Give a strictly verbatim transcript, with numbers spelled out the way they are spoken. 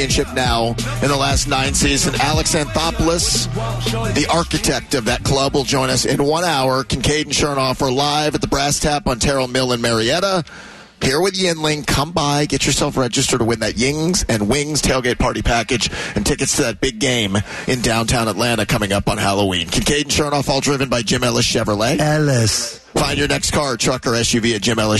championship now in the last nine seasons. Alex Anthopoulos, the architect of that club, will join us in one hour. Kincaid and Chernoff are live at the Brass Tap on Terrell Mill in Marietta. Here with Yinling. Come by, get yourself registered to win that Yings and Wings tailgate party package and tickets to that big game in downtown Atlanta coming up on Halloween. Kincaid and Chernoff, all driven by Jim Ellis Chevrolet. Ellis. Find your next car, truck, or S U V at Jim Ellis